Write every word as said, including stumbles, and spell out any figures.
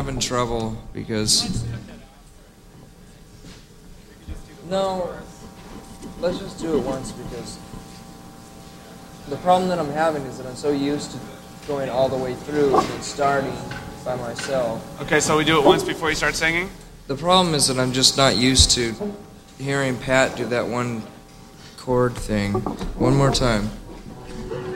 having trouble because... No, let's just do it once because the problem that I'm having is that I'm so used to going all the way through and starting by myself. Okay, so we do it once before you start singing? The problem is that I'm just not used to hearing Pat do that one chord thing. One more time.